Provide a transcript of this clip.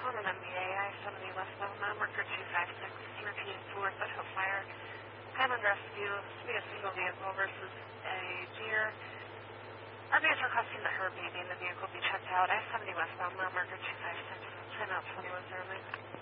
on an MBA, I-70 westbound, non-worker 256, repeated 4th at Hillfire. Highland Rescue, to be a single vehicle versus a deer. RV is requesting that her baby in the vehicle be checked out. I-70 westbound, non-worker 256, 10 out 2109.